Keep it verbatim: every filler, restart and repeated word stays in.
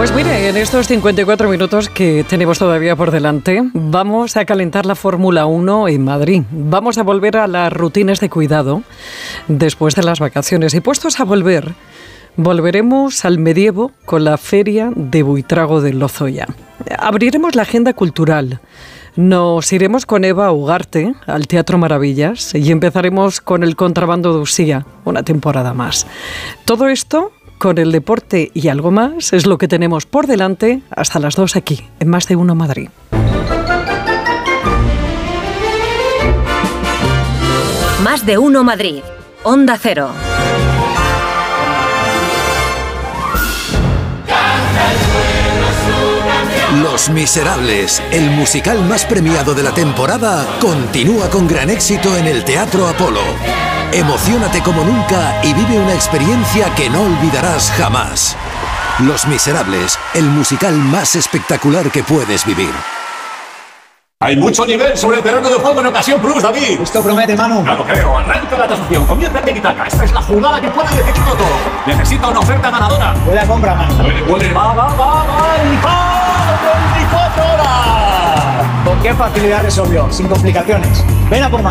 Pues mire, en estos cincuenta y cuatro minutos que tenemos todavía por delante, vamos a calentar la Fórmula uno en Madrid. Vamos a volver a las rutinas de cuidado después de las vacaciones. Y puestos a volver, volveremos al medievo con la Feria de Buitrago de Lozoya. Abriremos la agenda cultural. Nos iremos con Eva Ugarte al Teatro Maravillas y empezaremos con el Contrabando de Usía, una temporada más. Todo esto con el deporte y algo más es lo que tenemos por delante hasta las dos aquí, en Más de Uno Madrid. Más de Uno Madrid, Onda Cero. Los Miserables, el musical más premiado de la temporada, continúa con gran éxito en el Teatro Apolo. Emociónate como nunca y vive una experiencia que no olvidarás jamás. Los Miserables, el musical más espectacular que puedes vivir. Hay mucho nivel sobre el terreno de juego en Ocasión Plus, David. Esto promete, Manu. Claro, creo. Arranca la tasación. Comienza el tiki-taka. Esta es la jugada que puede decidirlo todo. Necesita una oferta ganadora. Puede a compra, Manu. Puede, puede. Va, va, va, va. Y va. veinticuatro horas. ¿Con qué facilidad resolvió? Sin complicaciones. Ven a por más.